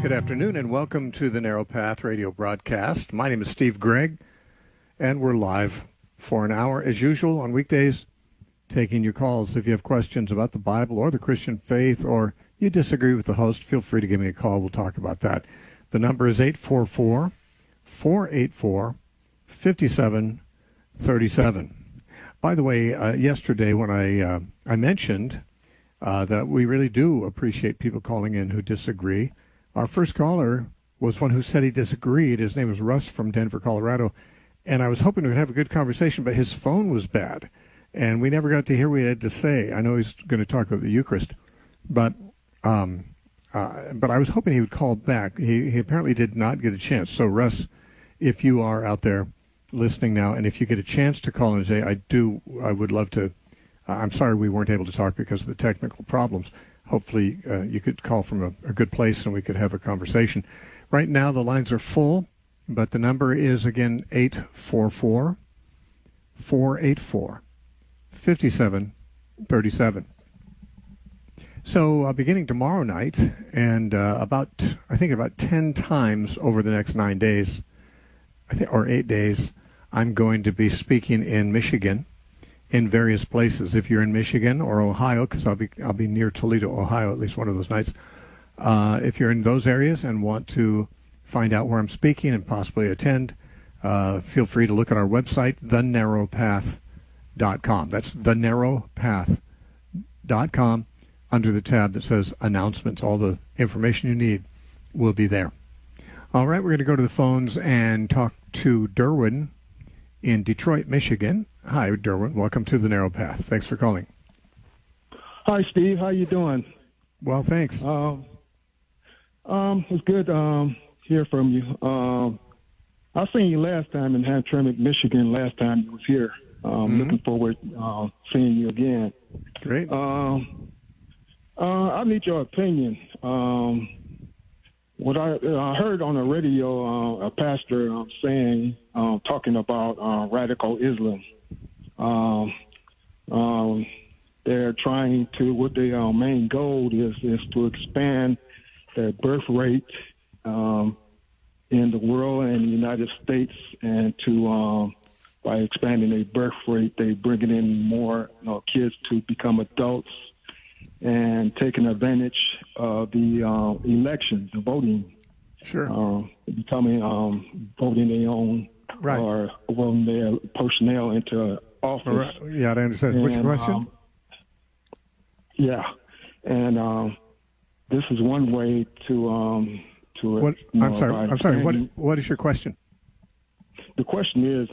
Good afternoon and welcome to the Narrow Path radio broadcast. My name is Steve Gregg, and we're live for an hour as usual on weekdays, taking your calls. If you have questions about the Bible or the Christian faith, or you disagree with the host, feel free to give me a call. We'll talk about that. The number is 844-484-5737. By the way, yesterday when I mentioned that we really do appreciate people calling in who disagree, our first caller was one who said he disagreed. His name was Russ from Denver, Colorado, and I was hoping we'd have a good conversation, but his phone was bad, and we never got to hear what he had to say. I know he's going to talk about the Eucharist, but I was hoping he would call back. He apparently did not get a chance. So, Russ, if you are out there listening now, and if you get a chance to call in today, I would love to. I'm sorry we weren't able to talk because of the technical problems. Hopefully you could call from a good place and we could have a conversation. Right now the lines are full, but the number is, again, 844-484-5737. So beginning tomorrow night and about 10 times over the next 9 days, or 8 days, I'm going to be speaking in Michigan, in various places. If you're in Michigan or Ohio, because I'll be near Toledo, Ohio, at least one of those nights. If you're in those areas and want to find out where I'm speaking and possibly attend, feel free to look at our website, thenarrowpath.com. That's thenarrowpath.com. Under the tab that says Announcements, all the information you need will be there. All right, we're going to go to the phones and talk to Derwin in Detroit, Michigan. Hi, Derwin. Welcome to the Narrow Path. Thanks for calling. Hi, Steve. How you doing? Well, thanks. It's good hear from you. I seen you last time in Hamtramck, Michigan. Last time you was here. Looking forward seeing you again. Great. I need your opinion. What I heard on the radio, a pastor talking about radical Islam. They're trying to, what their main goal is to expand their birth rate in the world and the United States, and to by expanding their birth rate, they bringing in more kids to become adults and taking advantage of the elections, the voting. Sure. Becoming voting their own, right, or voting their personnel into office. Right. Yeah, I understand. Which question? Yeah, and this is one way to what? I'm sorry. What is your question? The question is,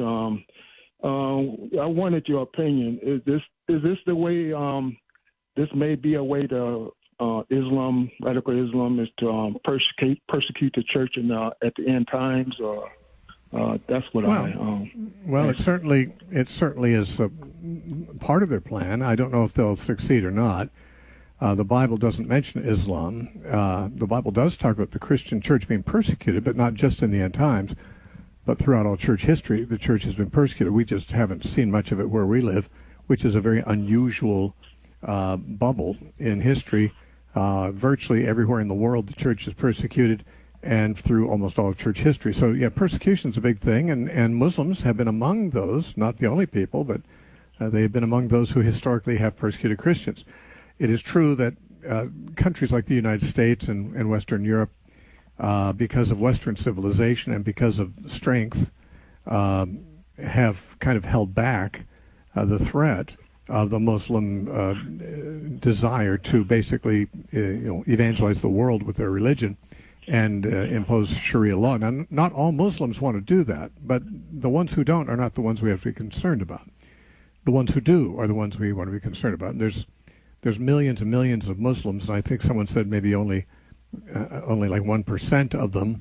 I wanted your opinion. Is this the way? This may be a way to Islam, radical Islam, is to persecute the church at the end times, or that's what Well, it certainly is part of their plan. I don't know if they'll succeed or not. The Bible doesn't mention Islam. The Bible does talk about the Christian church being persecuted, but not just in the end times, but throughout all church history, the church has been persecuted. We just haven't seen much of it where we live, which is a very unusual bubble in history. Virtually everywhere in the world, the church is persecuted, and through almost all of church history. So, yeah, persecution's a big thing, and Muslims have been among those, not the only people, but they have been among those who historically have persecuted Christians. It is true that countries like the United States and Western Europe, because of Western civilization and because of strength, have kind of held back the threat of the Muslim desire to basically evangelize the world with their religion and impose Sharia law. Now, not all Muslims want to do that, but the ones who don't are not the ones we have to be concerned about. The ones who do are the ones we want to be concerned about. And there's millions and millions of Muslims, and I think someone said maybe only like 1% of them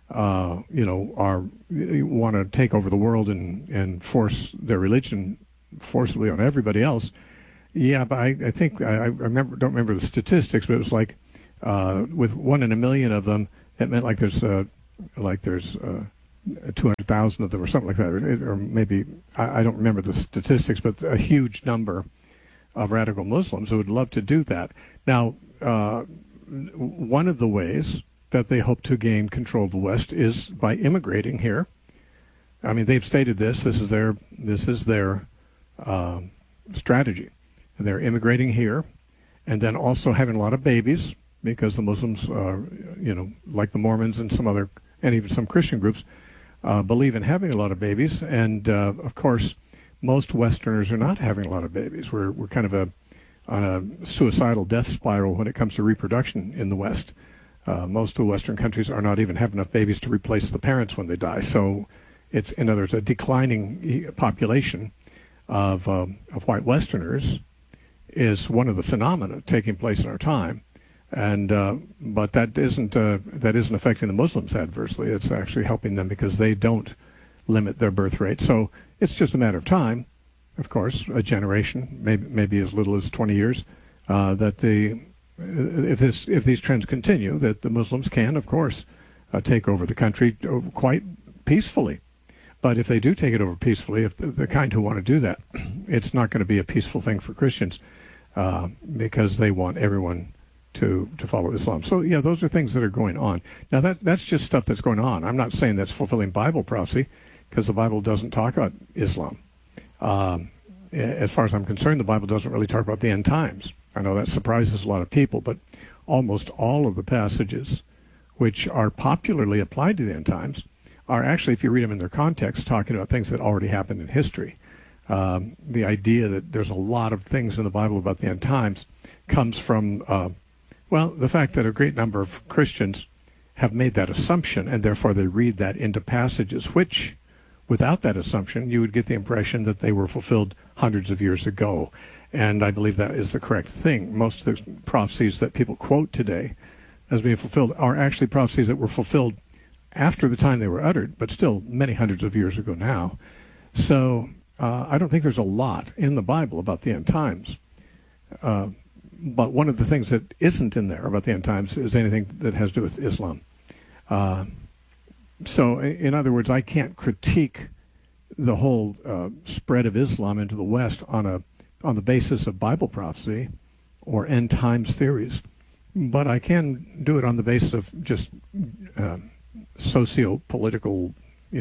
want to take over the world and force their religion forcibly on everybody else. Yeah, but I think I don't remember the statistics, but it was like with 1 in a million of them, it meant like there's 200,000 of them or something like that, or maybe I don't remember the statistics, but a huge number of radical Muslims who would love to do that. Now, one of the ways that they hope to gain control of the West is by immigrating here. I mean, they've stated this. This is their strategy. They're immigrating here, and then also having a lot of babies, because the Muslims, like the Mormons and even some Christian groups, believe in having a lot of babies. And of course, most Westerners are not having a lot of babies. We're kind of on a suicidal death spiral when it comes to reproduction in the West. Most of the Western countries are not even having enough babies to replace the parents when they die. So it's, in other words, a declining population of white Westerners is one of the phenomena taking place in our time. And but that isn't affecting the Muslims adversely. It's actually helping them because they don't limit their birth rate. So it's just a matter of time, of course, a generation, maybe as little as 20 years, if these trends continue, that the Muslims can, of course, take over the country quite peacefully. But if they do take it over peacefully, if the kind who want to do that, it's not going to be a peaceful thing for Christians because they want everyone to follow Islam. So, yeah, those are things that are going on. Now, that's just stuff that's going on. I'm not saying that's fulfilling Bible prophecy, because the Bible doesn't talk about Islam. As far as I'm concerned, the Bible doesn't really talk about the end times. I know that surprises a lot of people, but almost all of the passages which are popularly applied to the end times are actually, if you read them in their context, talking about things that already happened in history. The idea that there's a lot of things in the Bible about the end times comes from, the fact that a great number of Christians have made that assumption, and therefore they read that into passages, which, without that assumption, you would get the impression that they were fulfilled hundreds of years ago. And I believe that is the correct thing. Most of the prophecies that people quote today as being fulfilled are actually prophecies that were fulfilled after the time they were uttered, but still many hundreds of years ago now. So I don't think there's a lot in the Bible about the end times. But one of the things that isn't in there about the end times is anything that has to do with Islam. So, in other words, I can't critique the whole spread of Islam into the West on the basis of Bible prophecy or end times theories, but I can do it on the basis of just socio-political,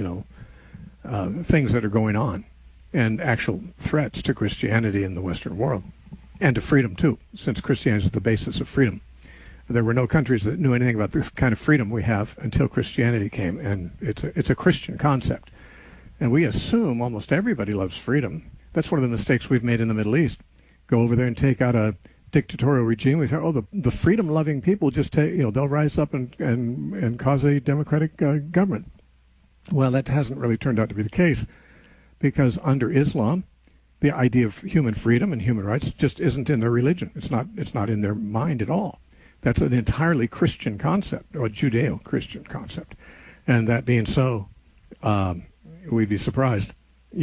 things that are going on, and actual threats to Christianity in the Western world, and to freedom too, since Christianity is the basis of freedom. There were no countries that knew anything about this kind of freedom we have until Christianity came, and it's a Christian concept. And we assume almost everybody loves freedom. That's one of the mistakes we've made in the Middle East. Go over there and take out a dictatorial regime. We say, the freedom-loving people just they'll rise up and cause a democratic government. Well, that hasn't really turned out to be the case, because under Islam, the idea of human freedom and human rights just isn't in their religion. It's not in their mind at all. That's an entirely Christian concept, or a Judeo-Christian concept. And that being so, we'd be surprised.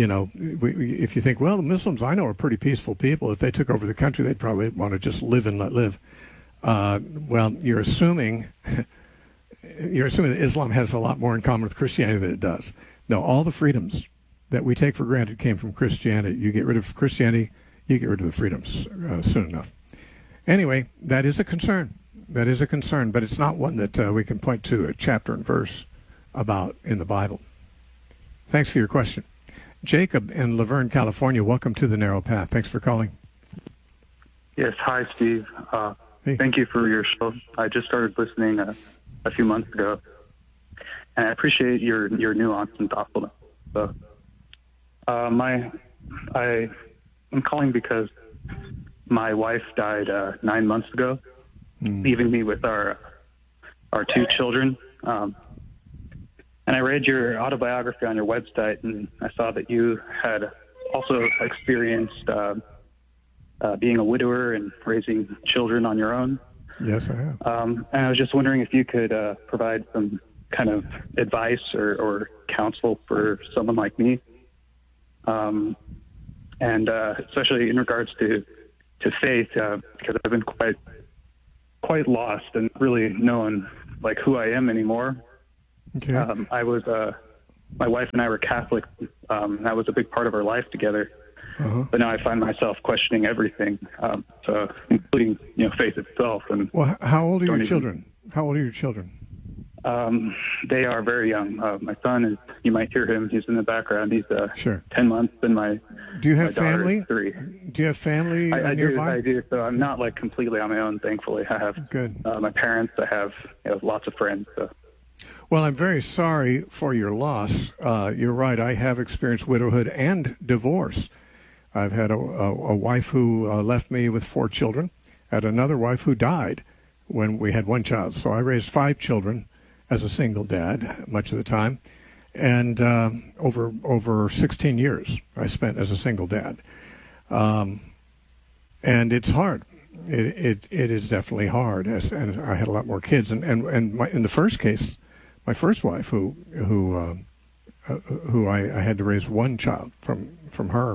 If you think, well, the Muslims I know are pretty peaceful people. If they took over the country, they'd probably want to just live and let live. Well, you're assuming that Islam has a lot more in common with Christianity than it does. No, all the freedoms that we take for granted came from Christianity. You get rid of Christianity, you get rid of the freedoms soon enough. Anyway, that is a concern. That is a concern, but it's not one that we can point to a chapter and verse about in the Bible. Thanks for your question. Jacob in Laverne, California, welcome to The Narrow Path. Thanks for calling. Yes, hi, Steve. Hey. Thank you for your show. I just started listening a few months ago, and I appreciate your nuance and thoughtfulness. So, I'm calling because my wife died 9 months ago, leaving me with our 2 children. And I read your autobiography on your website, and I saw that you had also experienced being a widower and raising children on your own. Yes, I have. And I was just wondering if you could provide some kind of advice or counsel for someone like me, and especially in regards to faith, because I've been quite lost and really knowing who I am anymore. Okay. My wife and I were Catholic. That was a big part of our life together. Uh-huh. But now I find myself questioning everything, so including faith itself. And well, how old are your children? How old are your children? They are very young. My son is, you might hear him, he's in the background. He's Sure. 10 months, and my Do you have my daughter family? is 3. Do you have family I nearby? I do. So I'm not like completely on my own, thankfully. I have Good. My parents. I have lots of friends. So. Well, I'm very sorry for your loss. You're right. I have experienced widowhood and divorce. I've had a wife who left me with 4 children, had another wife who died when we had 1 child. So I raised 5 children as a single dad much of the time, and over 16 years I spent as a single dad. And it's hard. It is definitely hard. And I had a lot more kids. And in the first case, my first wife, who I had to raise 1 child from her,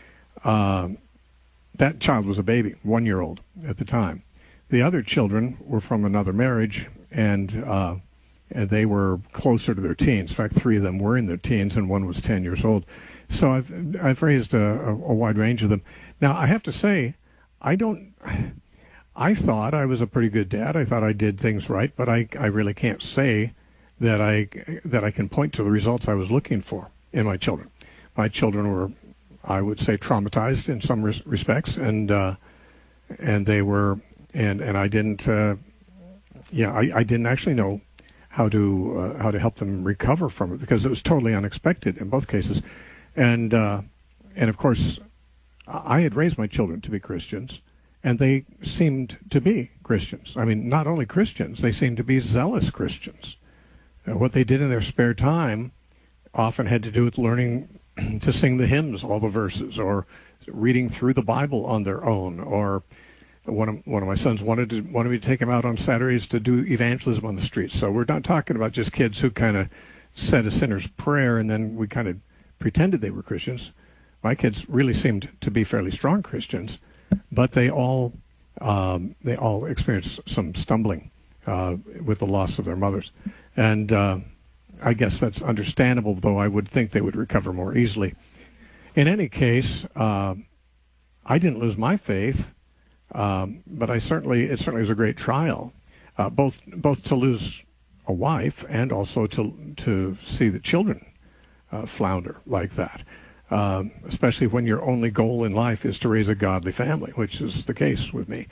that child was a baby, 1-year-old at the time. The other children were from another marriage, and they were closer to their teens. In fact, 3 of them were in their teens, and 1 was 10 years old. So I've raised a wide range of them. Now, I have to say, I thought I was a pretty good dad. I thought I did things right, but I really can't say that I can point to the results I was looking for in my children. My children were, I would say, traumatized in some respects, and they were, and I didn't, I didn't actually know how to help them recover from it, because it was totally unexpected in both cases, and of course, I had raised my children to be Christians, and they seemed to be Christians. I mean, not only Christians, they seemed to be zealous Christians. What they did in their spare time often had to do with learning to sing the hymns, all the verses, or reading through the Bible on their own. Or one of my sons wanted me to take him out on Saturdays to do evangelism on the streets. So we're not talking about just kids who kind of said a sinner's prayer and then we kind of pretended they were Christians. My kids really seemed to be fairly strong Christians, but they all experienced some stumbling with the loss of their mothers. And I guess that's understandable, though I would think they would recover more easily. In any case, I didn't lose my faith, but it certainly was a great trial, both to lose a wife and also to see the children flounder like that, especially when your only goal in life is to raise a godly family, which is the case with me.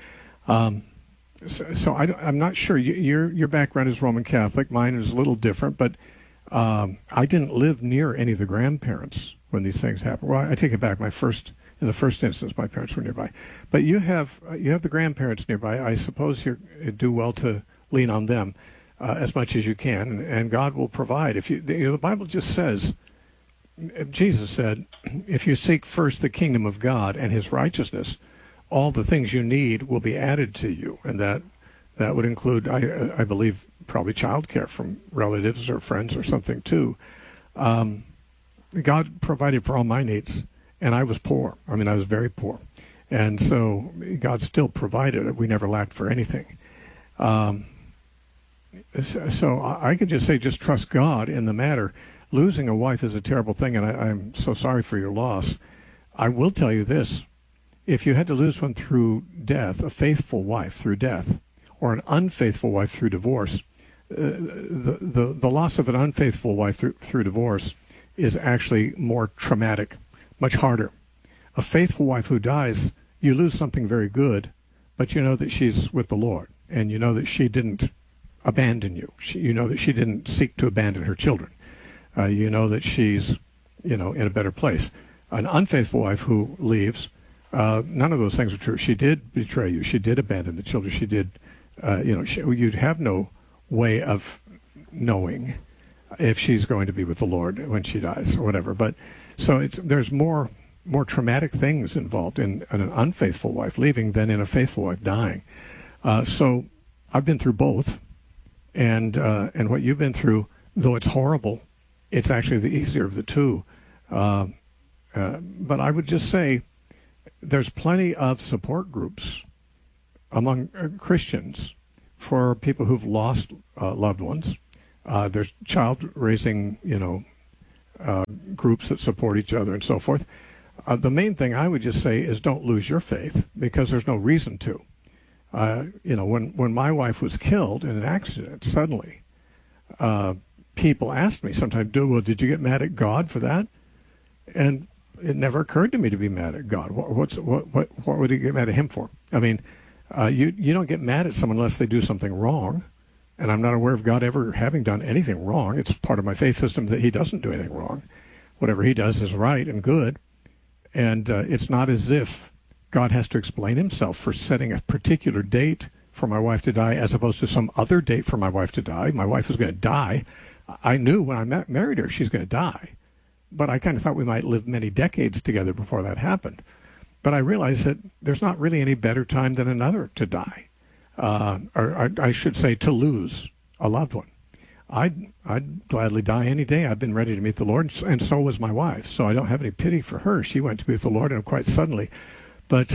So I'm not sure. Your background is Roman Catholic. Mine is a little different, but I didn't live near any of the grandparents when these things happened. Well, I take it back. In the first instance, my parents were nearby. But you have the grandparents nearby. I suppose you do well to lean on them as much as you can, and God will provide. The Bible just says, Jesus said, if you seek first the kingdom of God and His righteousness, all the things you need will be added to you, and that would include, I believe, probably childcare from relatives or friends or something too. God provided for all my needs, and I was poor. I mean, I was very poor, and so God still provided. We never lacked for anything. So I could just say, just trust God in the matter. Losing a wife is a terrible thing, and I'm so sorry for your loss. I will tell you this. If you had to lose one through death, a faithful wife through death, or an unfaithful wife through divorce, the loss of an unfaithful wife through divorce is actually more traumatic, much harder. A faithful wife who dies, you lose something very good, but you know that she's with the Lord, and you know that she didn't abandon you. You know that she didn't seek to abandon her children. You know that she's, in a better place. An unfaithful wife who leaves, none of those things are true. She did betray you. She did abandon the children. She did, you'd have no way of knowing if she's going to be with the Lord when she dies or whatever. But so there's more traumatic things involved in an unfaithful wife leaving than in a faithful wife dying. So I've been through both, and what you've been through, though it's horrible, it's actually the easier of the two. But I would just say, there's plenty of support groups among Christians for people who've lost loved ones. There's child-raising, groups that support each other and so forth. The main thing I would just say is don't lose your faith, because there's no reason to. When my wife was killed in an accident suddenly, people ask me sometimes, did you get mad at God for that? And it never occurred to me to be mad at God. What would you get mad at him for? I mean, you don't get mad at someone unless they do something wrong. And I'm not aware of God ever having done anything wrong. It's part of my faith system that he doesn't do anything wrong. Whatever he does is right and good. And it's not as if God has to explain himself for setting a particular date for my wife to die as opposed to some other date for my wife to die. My wife is going to die. I knew when I married her she's going to die. But I kind of thought we might live many decades together before that happened. But I realized that there's not really any better time than another to die. Or I should say to lose a loved one. I'd gladly die any day. I've been ready to meet the Lord, and so was my wife. So I don't have any pity for her. She went to be with the Lord, and quite suddenly. But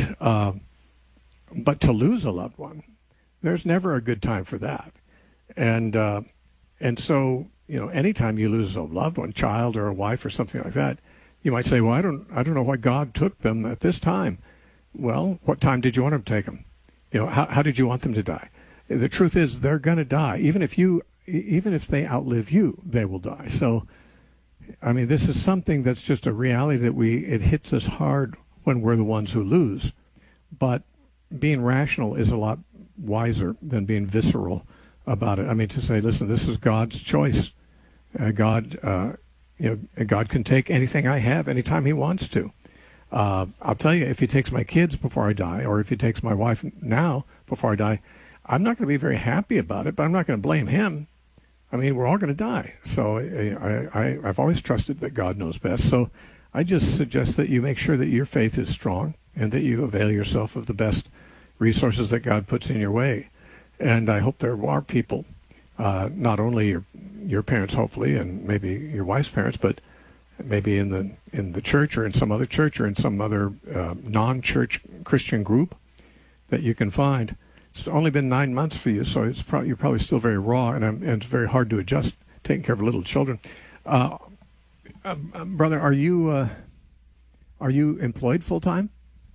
to lose a loved one, there's never a good time for that. And so, anytime you lose a loved one, child or a wife or something like that, you might say, well, I don't know why God took them at this time. Well, what time did you want him to take them? How did you want them to die? The truth is, they're going to die. Even if they outlive you, they will die. So, I mean, this is something that's just a reality that it hits us hard when we're the ones who lose. But being rational is a lot wiser than being visceral about it. I mean, to say, listen, this is God's choice. God can take anything I have anytime he wants to. I'll tell you, if he takes my kids before I die, or if he takes my wife now before I die, I'm not going to be very happy about it, but I'm not going to blame him. I mean, we're all going to die. So I've always trusted that God knows best. So I just suggest that you make sure that your faith is strong and that you avail yourself of the best resources that God puts in your way. And I hope there are people, not only your parents, hopefully, and maybe your wife's parents, but maybe in the church or in some other church or in some other non-church Christian group that you can find. It's only been 9 months for you, so you're probably still very raw, and it's very hard to adjust taking care of little children. Brother, are you employed full time?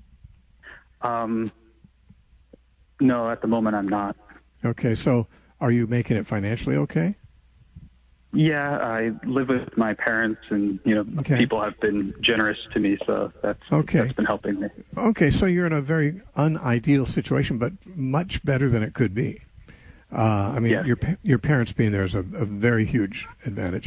No, at the moment I'm not. Okay, so are you making it financially okay? Yeah, I live with my parents, and people have been generous to me, so that's been helping me. Okay, so you're in a very unideal situation, but much better than it could be. I mean, yeah. Your parents being there is a very huge advantage.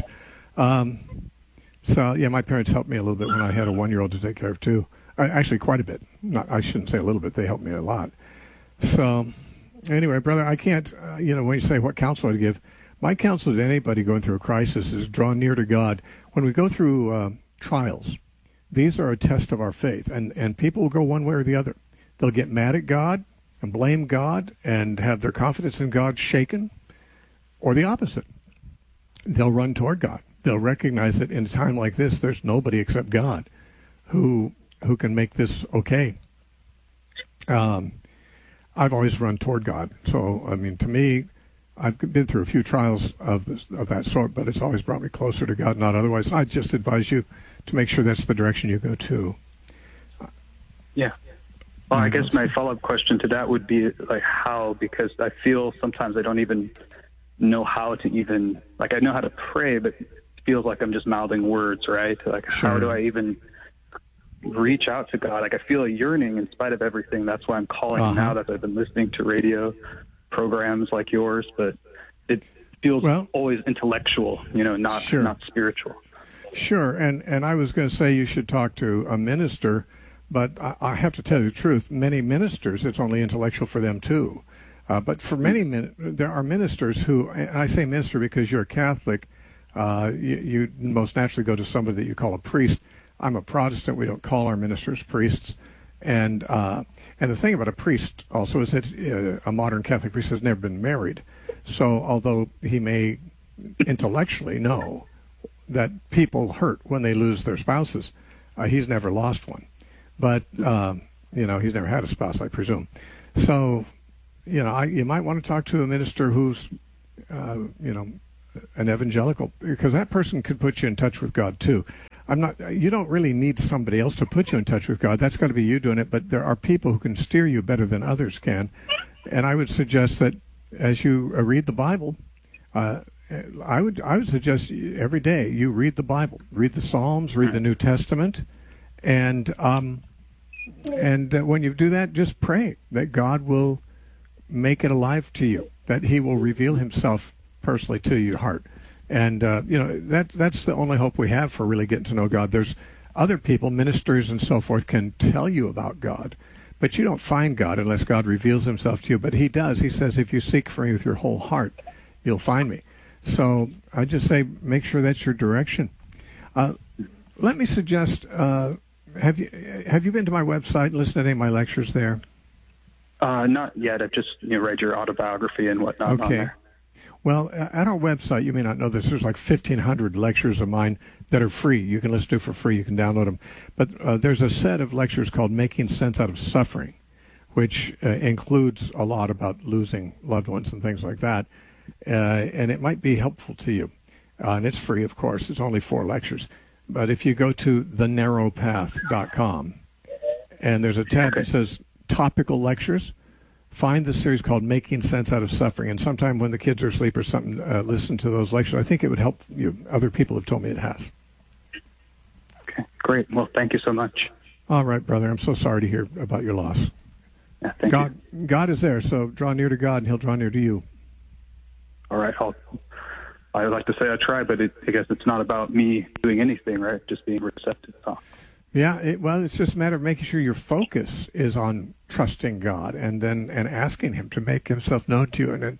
So yeah, my parents helped me a little bit when I had a 1-year-old to take care of too. Actually, quite a bit. I shouldn't say a little bit. They helped me a lot. So anyway, brother, I can't. When you say what counsel to give. My counsel to anybody going through a crisis is draw near to God. When we go through trials, these are a test of our faith, and people will go one way or the other. They'll get mad at God and blame God and have their confidence in God shaken, or the opposite. They'll run toward God. They'll recognize that in a time like this, there's nobody except God who can make this okay. I've always run toward God. So, I mean, to me, I've been through a few trials of that sort, but it's always brought me closer to God, not otherwise. I just advise you to make sure that's the direction you go to. Yeah. Well, I guess my follow-up question to that would be, like, how? Because I feel sometimes I don't even know how to even, like, I know how to pray, but it feels like I'm just mouthing words, right? Like, sure. How do I even reach out to God? Like, I feel a yearning in spite of everything. That's why I'm calling now that I've been listening to radio programs like yours, but it feels always intellectual, not spiritual. Sure, and I was going to say you should talk to a minister, but I have to tell you the truth. Many ministers, it's only intellectual for them too. But for many, there are ministers who, and I say minister because you're a Catholic, you most naturally go to somebody that you call a priest. I'm a Protestant. We don't call our ministers priests. And the thing about a priest also is that a modern Catholic priest has never been married. So although he may intellectually know that people hurt when they lose their spouses, he's never lost one. But, he's never had a spouse, I presume. So, you might want to talk to a minister who's, an evangelical, because that person could put you in touch with God too. You don't really need somebody else to put you in touch with God. That's got to be you doing it, but there are people who can steer you better than others can. And I would suggest that as you read the Bible, I would suggest every day you read the Bible, read the Psalms, read the New Testament, and when you do that, just pray that God will make it alive to you, that He will reveal Himself personally to your heart. And that's the only hope we have for really getting to know God. There's other people, ministers and so forth, can tell you about God, but you don't find God unless God reveals Himself to you. But He does. He says, if you seek for Me with your whole heart, you'll find Me. So I just say, make sure that's your direction. Let me suggest, have you been to my website and listened to any of my lectures there? Not yet. I've just read your autobiography and whatnot on there. Well, at our website, you may not know this, there's like 1,500 lectures of mine that are free. You can listen to for free. You can download them. But there's a set of lectures called Making Sense Out of Suffering, which includes a lot about losing loved ones and things like that. And it might be helpful to you. And it's free, of course. It's only 4 lectures. But if you go to thenarrowpath.com, and there's a tab that says Topical Lectures, find the series called Making Sense Out of Suffering. And sometime when the kids are asleep or something, listen to those lectures. I think it would help you. Other people have told me it has. Okay, great. Well, thank you so much. All right, brother. I'm so sorry to hear about your loss. Yeah, thank you. God is there, so draw near to God, and He'll draw near to you. All right. I would like to say I try, but I guess it's not about me doing anything, right? Just being receptive. Oh. Yeah, it's just a matter of making sure your focus is on trusting God and asking Him to make Himself known to you,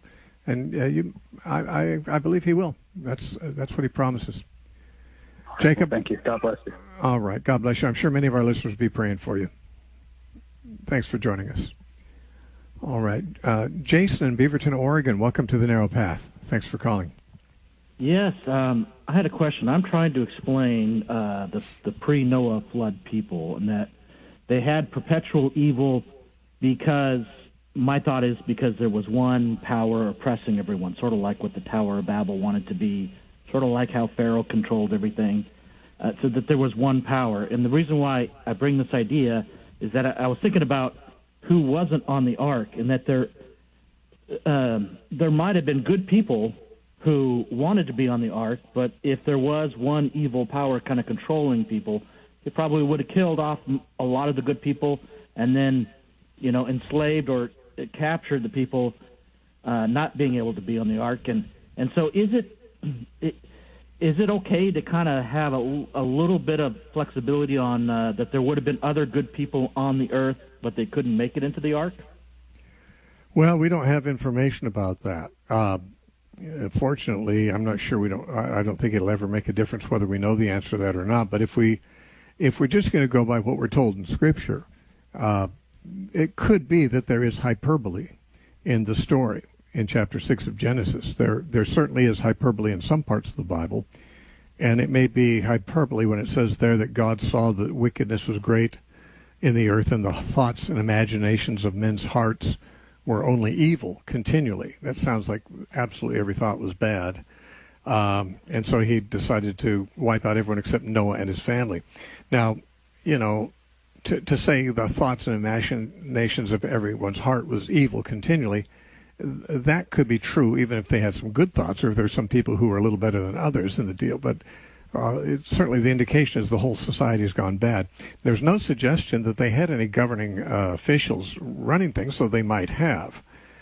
I believe He will. That's what He promises. Right, Jacob, well, thank you. God bless you. All right, God bless you. I'm sure many of our listeners will be praying for you. Thanks for joining us. All right, Jason in Beaverton, Oregon. Welcome to the Narrow Path. Thanks for calling. Yes, I had a question. I'm trying to explain the pre-Noah flood people, and that they had perpetual evil because, my thought is, because there was one power oppressing everyone, sort of like what the Tower of Babel wanted to be, sort of like how Pharaoh controlled everything, so that there was one power. And the reason why I bring this idea is that I was thinking about who wasn't on the ark, and that there might have been good people who wanted to be on the ark, but if there was one evil power kind of controlling people, it probably would have killed off a lot of the good people and then, enslaved or captured the people not being able to be on the ark. And so is it okay to kind of have a little bit of flexibility on that there would have been other good people on the earth, but they couldn't make it into the ark? Well, we don't have information about that. Fortunately, I'm not sure. I don't think it'll ever make a difference whether we know the answer to that or not. But if we're just going to go by what we're told in Scripture, it could be that there is hyperbole in the story in chapter 6 of Genesis. There certainly is hyperbole in some parts of the Bible, and it may be hyperbole when it says there that God saw that wickedness was great in the earth, and the thoughts and imaginations of men's hearts were only evil continually. That sounds like absolutely every thought was bad. And so He decided to wipe out everyone except Noah and his family. Now, to say the thoughts and imaginations of everyone's heart was evil continually, that could be true even if they had some good thoughts, or if there's some people who are a little better than others in the deal. But certainly the indication is the whole society has gone bad. There's no suggestion that they had any governing officials running things, so they might have.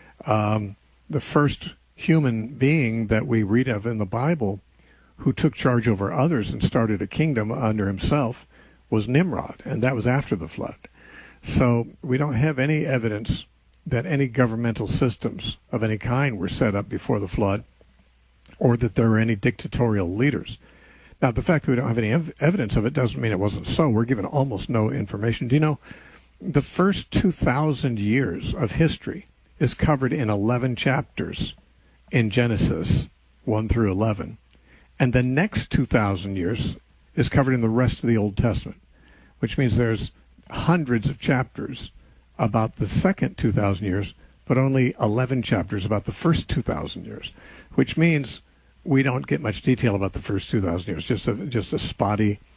The first human being that we read of in the Bible who took charge over others and started a kingdom under himself was Nimrod, and that was after the flood. So we don't have any evidence that any governmental systems of any kind were set up before the flood, or that there were any dictatorial leaders. Now, the fact that we don't have any evidence of it doesn't mean it wasn't so. We're given almost no information. Do you know, the first 2,000 years of history is covered in 11 chapters in Genesis 1 through 11. And the next 2,000 years is covered in the rest of the Old Testament, which means there's hundreds of chapters about the second 2,000 years, but only 11 chapters about the first 2,000 years, which means we don't get much detail about the first 2,000 years, just a spotty